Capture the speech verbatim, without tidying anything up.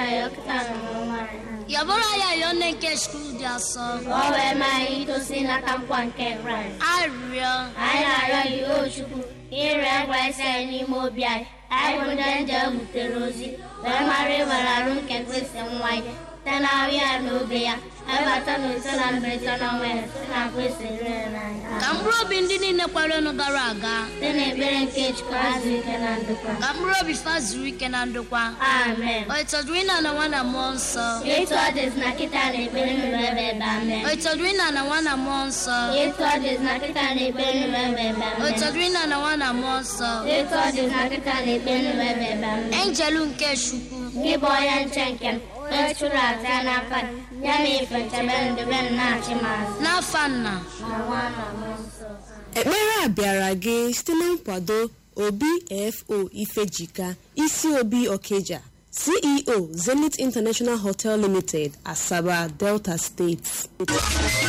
Yabora ya yone ke school dia so. O we mai to sina kampwa nke Christ. Ario. Ai na yo yo Chukwu. Ire Christ ni mo bia. Ai bu nje buterozi. We mari bararu nke Christ nwai. Tana ya no bia. Eba tanu sana betana we. Na Christ rena. Kambro bindi ni ne kwalo no garaga. Tene bere nke Chukwu azu ke na ndokwa. Kambro bi fazuri ke na ndokwa. Amen. O itodwina na wana monso. Yetu ades na kita na ebere nu bebe amen. O itodwina na wana monso. Yetu ades na kita na ebere nu bebe amen. O itodwina na wana monso. Yetu ades na kita na ebere nu bebe amen. Angelu nke Chukwu. Gibo ya nchenken. Echura ta na fa. Ya me fenche ben de ben na chimaz. Na fanna. Na wana monso. Ekpere a bịara gị site na nkwado Obi F O Ifejika, isi Obi Okeja, C E O Zenith International Hotel Limited, Asaba, Delta State.